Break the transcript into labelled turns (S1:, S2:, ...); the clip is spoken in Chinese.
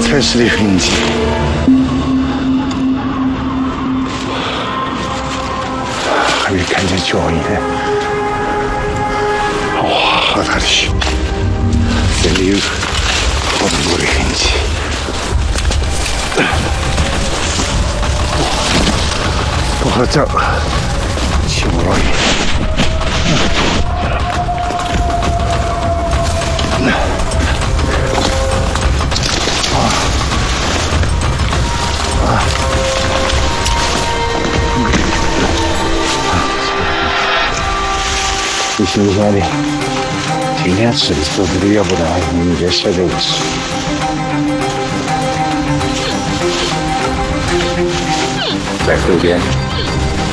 S1: 开始的痕迹。还没看见脚印。哇，好大的血！这里有好多的痕迹。不好找，起不来。挺新鲜的，今天吃的素质也不大，你这小肉吃。在河边。